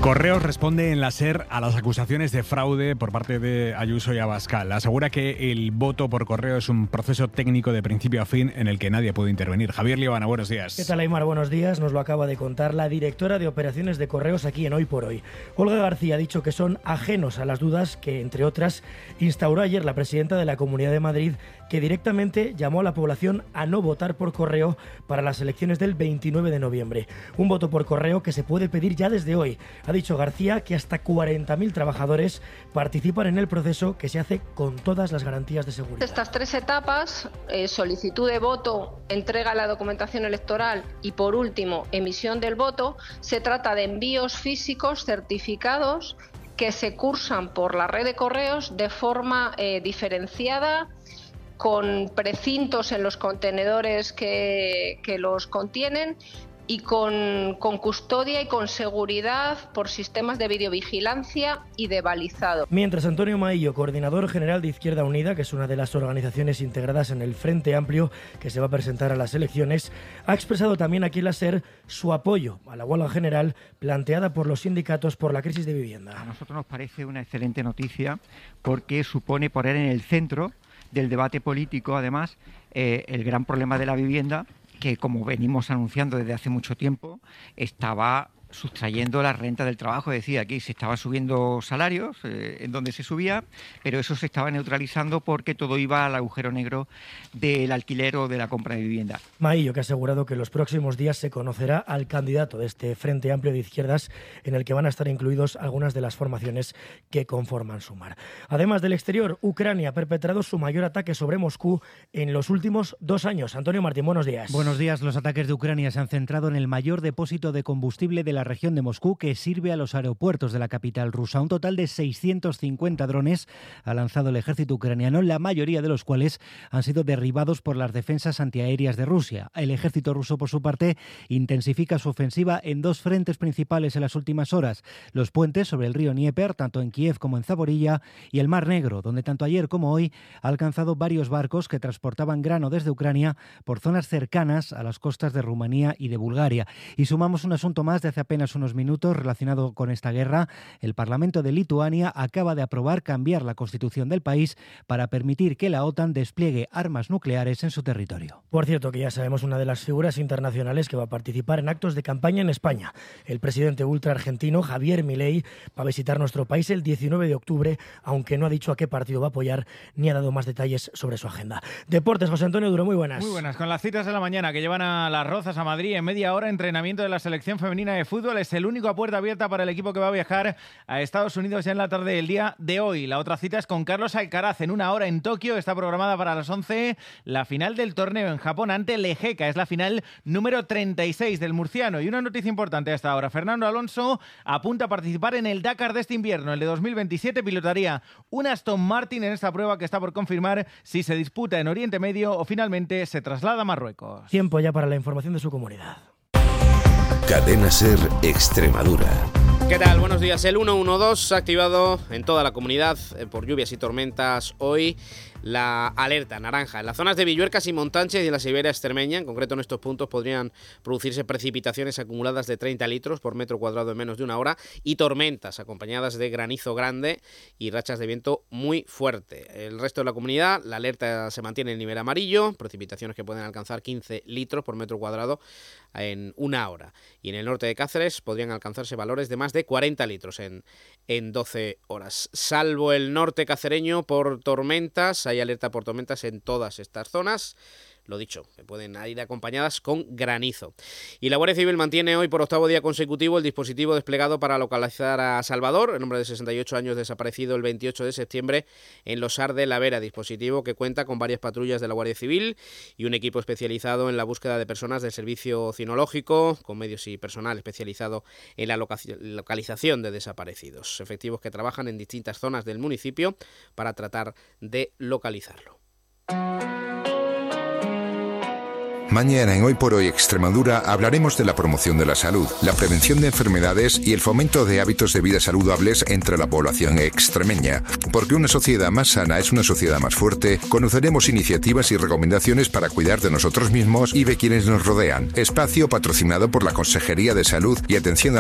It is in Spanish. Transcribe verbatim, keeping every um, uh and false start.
Correos responde en la SER a las acusaciones de fraude por parte de Ayuso y Abascal. Asegura que el voto por correo es un proceso técnico de principio a fin en el que nadie puede intervenir. Javier Liebana, buenos días. ¿Qué tal, Aymar? Buenos días. Nos lo acaba de contar la directora de operaciones de correos aquí en Hoy por Hoy. Olga García ha dicho que son ajenos a las dudas que, entre otras, instauró ayer la presidenta de la Comunidad de Madrid, que directamente llamó a la población a no votar por correo para las elecciones del veintinueve de noviembre. Un voto por correo que se puede pedir ya desde hoy. Ha dicho García que hasta cuarenta mil trabajadores participan en el proceso, que se hace con todas las garantías de seguridad. Estas tres etapas, eh, solicitud de voto, entrega de la documentación electoral y, por último, emisión del voto, se trata de envíos físicos certificados que se cursan por la red de correos de forma eh, diferenciada, con precintos en los contenedores que, que los contienen y con, con custodia y con seguridad por sistemas de videovigilancia y de balizado. Mientras, Antonio Maillo, coordinador general de Izquierda Unida, que es una de las organizaciones integradas en el Frente Amplio que se va a presentar a las elecciones, ha expresado también aquí en la SER su apoyo a la huelga general planteada por los sindicatos por la crisis de vivienda. A nosotros nos parece una excelente noticia porque supone poner en el centro del debate político, además, eh, el gran problema de la vivienda, que, como venimos anunciando desde hace mucho tiempo, estaba sustrayendo la renta del trabajo. Es decir, aquí se estaban subiendo salarios, eh, en donde se subía, pero eso se estaba neutralizando porque todo iba al agujero negro del alquiler o de la compra de vivienda. Maillo, que ha asegurado que en los próximos días se conocerá al candidato de este Frente Amplio de Izquierdas, en el que van a estar incluidos algunas de las formaciones que conforman Sumar. Además del exterior, Ucrania ha perpetrado su mayor ataque sobre Moscú en los últimos dos años. Antonio Martín, buenos días. Buenos días. Los ataques de Ucrania se han centrado en el mayor depósito de combustible de la región de Moscú, que sirve a los aeropuertos de la capital rusa. Un total de seiscientos cincuenta drones ha lanzado el ejército ucraniano, la mayoría de los cuales han sido derribados por las defensas antiaéreas de Rusia. El ejército ruso, por su parte, intensifica su ofensiva en dos frentes principales en las últimas horas: los puentes sobre el río Dnieper, tanto en Kiev como en Zaporilla, y el Mar Negro, donde tanto ayer como hoy ha alcanzado varios barcos que transportaban grano desde Ucrania por zonas cercanas a las costas de Rumanía y de Bulgaria. Y sumamos un asunto más de hace apenas unos minutos relacionado con esta guerra. El Parlamento de Lituania acaba de aprobar cambiar la constitución del país para permitir que la OTAN despliegue armas nucleares en su territorio. Por cierto, que ya sabemos una de las figuras internacionales que va a participar en actos de campaña en España. El presidente ultra argentino Javier Milei va a visitar nuestro país el diecinueve de octubre, aunque no ha dicho a qué partido va a apoyar ni ha dado más detalles sobre su agenda. Deportes, José Antonio Duro, muy buenas. Muy buenas, con las citas de la mañana que llevan a Las Rozas, a Madrid, en media hora, entrenamiento de la selección femenina de fútbol. Es el único a puerta abierta para el equipo que va a viajar a Estados Unidos ya en la tarde del día de hoy. La otra cita es con Carlos Alcaraz en una hora en Tokio. Está programada para las once la final del torneo en Japón ante Lejeka. Es la final número treinta y seis del murciano. Y una noticia importante hasta ahora: Fernando Alonso apunta a participar en el Dakar de este invierno, el de dos mil veintisiete. Pilotaría un Aston Martin en esta prueba que está por confirmar si se disputa en Oriente Medio o finalmente se traslada a Marruecos. Tiempo ya para la información de su comunidad. Cadena SER Extremadura. ¿Qué tal? Buenos días. El ciento doce se ha activado en toda la comunidad eh, por lluvias y tormentas hoy. La alerta naranja en las zonas de Villuercas y Montánchez y en la Siberia extremeña. En concreto, en estos puntos podrían producirse precipitaciones acumuladas de treinta litros por metro cuadrado en menos de una hora y tormentas acompañadas de granizo grande y rachas de viento muy fuerte. El resto de la comunidad, la alerta se mantiene en nivel amarillo, precipitaciones que pueden alcanzar quince litros por metro cuadrado en una hora. Y en el norte de Cáceres podrían alcanzarse valores de más de cuarenta litros en, en doce horas. Salvo el norte cacereño por tormentas, hay alerta por tormentas en todas estas zonas. Lo dicho, que pueden ir acompañadas con granizo. Y la Guardia Civil mantiene hoy por octavo día consecutivo el dispositivo desplegado para localizar a Salvador, el hombre de sesenta y ocho años desaparecido el veintiocho de septiembre en Losar de la Vera. Dispositivo que cuenta con varias patrullas de la Guardia Civil y un equipo especializado en la búsqueda de personas del servicio cinológico, con medios y personal especializado en la localización de desaparecidos. Efectivos que trabajan en distintas zonas del municipio para tratar de localizarlo. Mañana en Hoy por Hoy Extremadura hablaremos de la promoción de la salud, la prevención de enfermedades y el fomento de hábitos de vida saludables entre la población extremeña. Porque una sociedad más sana es una sociedad más fuerte, conoceremos iniciativas y recomendaciones para cuidar de nosotros mismos y de quienes nos rodean. Espacio patrocinado por la Consejería de Salud y Atención a